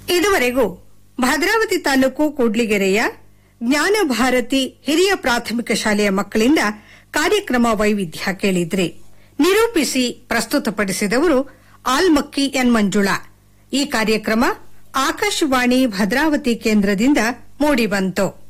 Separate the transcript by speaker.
Speaker 1: ಇದುವರೆಗೂ ಭದ್ರಾವತಿ ತಾಲೂಕು ಕೂಡ್ಲಿಗೆರೆಯ ಜ್ಞಾನ ಭಾರತಿ ಹಿರಿಯ ಪ್ರಾಥಮಿಕ ಶಾಲೆಯ ಮಕ್ಕಳಿಂದ ಕಾರ್ಯಕ್ರಮ ವೈವಿಧ್ಯ ಕೇಳಿದ್ರಿ. ನಿರೂಪಿಸಿ ಪ್ರಸ್ತುತಪಡಿಸಿದವರು ಆಲ್ಮಕ್ಕಿ ಎನ್ ಮಂಜುಳಾ. ಈ ಕಾರ್ಯಕ್ರಮ ಆಕಾಶವಾಣಿ ಭದ್ರಾವತಿ ಕೇಂದ್ರದಿಂದ ಮೂಡಿಬಂತು.